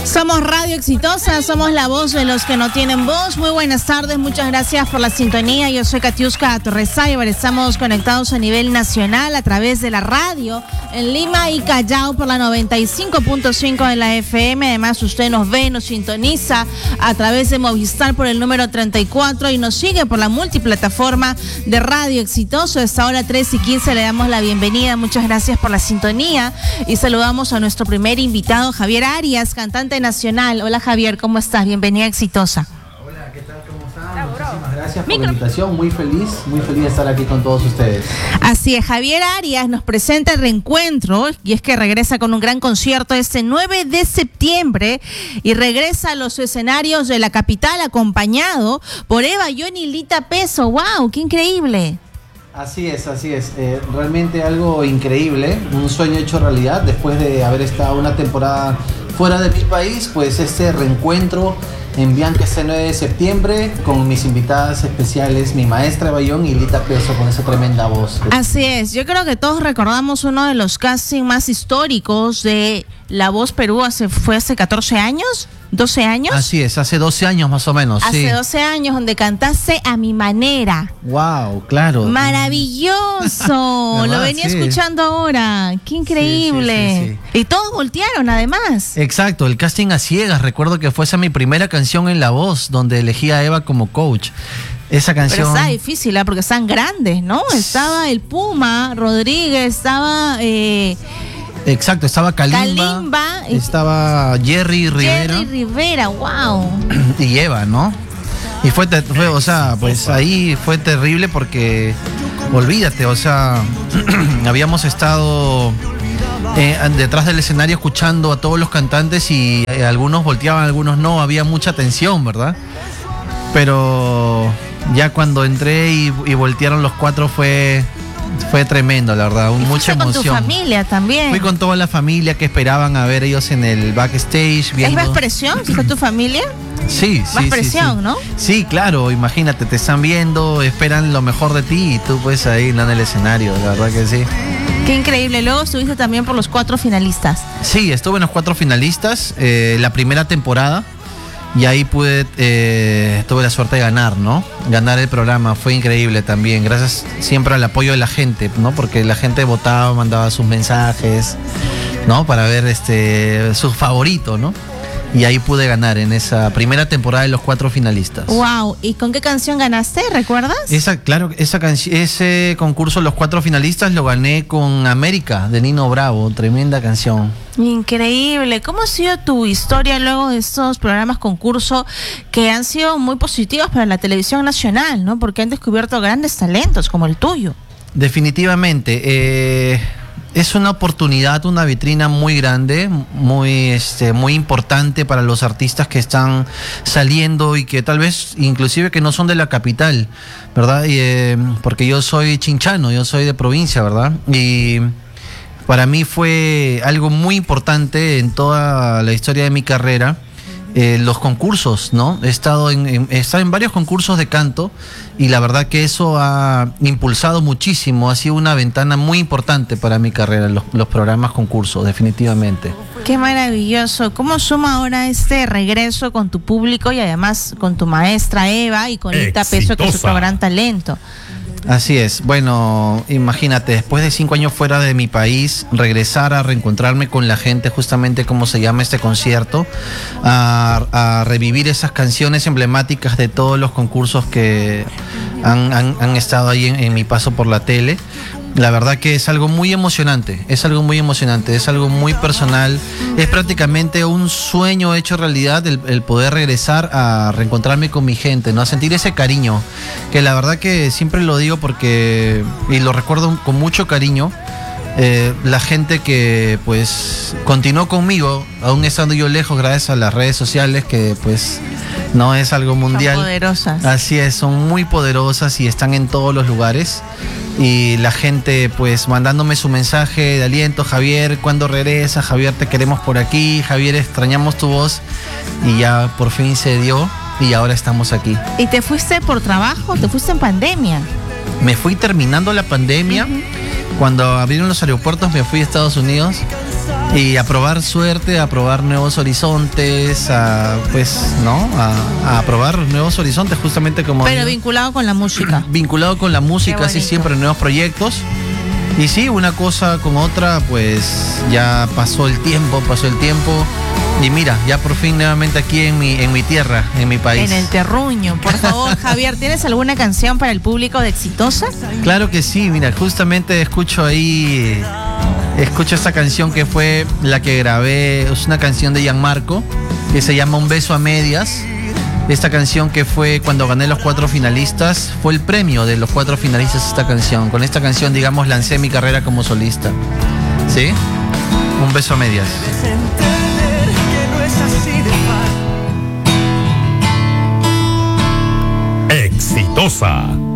Somos Radio Exitosa, somos la voz de los que no tienen voz. Muy buenas tardes, muchas gracias por la sintonía. Yo soy Katiuska Torresay, estamos conectados a nivel nacional a través de la radio en Lima y Callao por la 95.5 de la FM. Además, usted nos ve, nos sintoniza a través de Movistar por el número 34 y nos sigue por la multiplataforma de Radio Exitosa. A esta hora 3:15 le damos la bienvenida. Muchas gracias por la sintonía y saludamos a nuestro primer invitado, Javier Arias, cantante nacional. Hola Javier, ¿cómo estás? Bienvenida a Exitosa. Hola, ¿qué tal? ¿Cómo están? Muchísimas gracias por la invitación. Muy feliz de estar aquí con todos ustedes. Así es, Javier Arias nos presenta el reencuentro y es que regresa con un gran concierto este 9 de septiembre y regresa a los escenarios de la capital acompañado por Eva, Johnny y Lita Peso. ¡Wow! ¡Qué increíble! Así es. Realmente algo increíble, un sueño hecho realidad después de haber estado una temporada fuera de mi país. Pues este reencuentro en Bianca este 9 de septiembre con mis invitadas especiales, mi maestra Eva Johnny y Lita Peso, con esa tremenda voz. Así es, yo creo que todos recordamos uno de los castings más históricos de La Voz Perú fue hace 14 años. ¿12 años? Así es, hace 12 años más o menos. Hace 12 años, donde cantaste A Mi Manera. ¡Wow! Claro. ¡Maravilloso! Lo venía escuchando ahora. ¡Qué increíble! Sí. Y todos voltearon, además. Exacto, el casting a ciegas. Recuerdo que fue esa mi primera canción en La Voz, donde elegí a Eva como coach. Esa canción... Pero está difícil, porque están grandes, ¿no? Estaba el Puma Rodríguez, estaba... Exacto, estaba Kalimba, estaba Jerry Rivera, wow. Y Eva, ¿no? Y pues ahí fue terrible porque, olvídate, habíamos estado detrás del escenario escuchando a todos los cantantes y algunos volteaban, algunos no, había mucha tensión, ¿verdad? Pero ya cuando entré y voltearon los cuatro fue tremendo, la verdad, mucha emoción. Con tu familia también. Fui con toda la familia que esperaban a ver ellos en el backstage. Viendo... ¿Es más presión? ¿Con tu familia? Sí. Más presión, sí. ¿no? Sí, claro, imagínate, te están viendo, esperan lo mejor de ti y tú pues ahí en el escenario, la verdad que sí. Qué increíble. Luego estuviste también por los 4 finalistas. Sí, estuve en los 4 finalistas, la primera temporada. Y ahí tuve la suerte de ganar, ¿no? Ganar el programa, fue increíble también, gracias siempre al apoyo de la gente, ¿no? Porque la gente votaba, mandaba sus mensajes, ¿no? Para ver su favorito, ¿no? Y ahí pude ganar en esa primera temporada de los 4 finalistas. Wow, ¿y con qué canción ganaste? ¿Recuerdas? Ese concurso, los 4 finalistas, lo gané con América, de Nino Bravo, tremenda canción. Increíble. ¿Cómo ha sido tu historia luego de estos programas concurso que han sido muy positivos para la televisión nacional, ¿no? Porque han descubierto grandes talentos como el tuyo. Definitivamente. Es una oportunidad, una vitrina muy grande, muy importante para los artistas que están saliendo y que tal vez inclusive que no son de la capital, ¿verdad? Porque yo soy chinchano, yo soy de provincia, ¿verdad? Y para mí fue algo muy importante en toda la historia de mi carrera. Los concursos, ¿no? He estado en varios concursos de canto y la verdad que eso ha impulsado muchísimo, ha sido una ventana muy importante para mi carrera, los programas concursos, definitivamente. Qué maravilloso. ¿Cómo suma ahora este regreso con tu público y además con tu maestra Eva y con Lita Peso, que es otro gran talento? Así es, bueno, imagínate, después de 5 años fuera de mi país, regresar a reencontrarme con la gente, justamente como se llama este concierto, a revivir esas canciones emblemáticas de todos los concursos que han estado ahí en mi paso por la tele. La verdad que es algo muy emocionante, es algo muy personal, es prácticamente un sueño hecho realidad el poder regresar a reencontrarme con mi gente, ¿no? A sentir ese cariño, que la verdad que siempre lo digo y lo recuerdo con mucho cariño, la gente que pues continuó conmigo, aún estando yo lejos, gracias a las redes sociales que pues no es algo mundial. Son poderosas. Así es, son muy poderosas y están en todos los lugares. Y la gente pues mandándome su mensaje de aliento: Javier, ¿cuándo regresas? Javier, te queremos por aquí, Javier, extrañamos tu voz. Y ya por fin se dio y ahora estamos aquí. ¿Y te fuiste por trabajo? ¿Te fuiste en pandemia? Me fui terminando la pandemia. Cuando abrieron los aeropuertos me fui a Estados Unidos Y a probar suerte, a probar nuevos horizontes, a probar nuevos horizontes, justamente como... Pero vinculado con la música. Vinculado con la música, así siempre, nuevos proyectos. Y sí, una cosa con otra, pues ya pasó el tiempo. Y mira, ya por fin nuevamente aquí en mi tierra, en mi país. En el terruño. Por favor, Javier, ¿tienes alguna canción para el público de Exitosa? Claro que sí, mira, justamente escucho esta canción que fue la que grabé, es una canción de Gianmarco, que se llama Un beso a medias. Esta canción que fue cuando gané los 4 finalistas, fue el premio de los 4 finalistas esta canción. Con esta canción, digamos, lancé mi carrera como solista. ¿Sí? Un beso a medias. Exitosa.